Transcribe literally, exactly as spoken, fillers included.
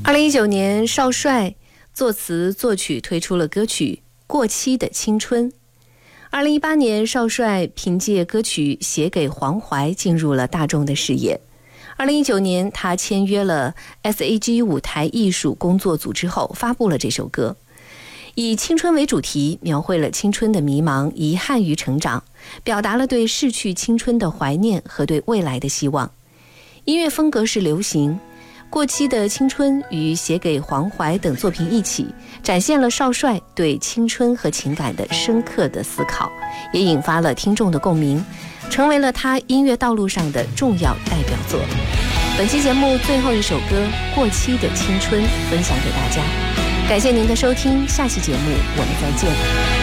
二零一九年，少帅作词作曲推出了歌曲《过期的青春》。二零一八年，少帅凭借歌曲《写给黄淮》进入了大众的视野。二零一九年，他签约了 S A G 舞台艺术工作组之后，发布了这首歌，以青春为主题，描绘了青春的迷茫、遗憾与成长，表达了对逝去青春的怀念和对未来的希望。音乐风格是流行，过期的青春与写给黄淮等作品一起，展现了少帅对青春和情感的深刻的思考，也引发了听众的共鸣，成为了他音乐道路上的重要代表作。本期节目最后一首歌《过期的青春》分享给大家，感谢您的收听，下期节目我们再见。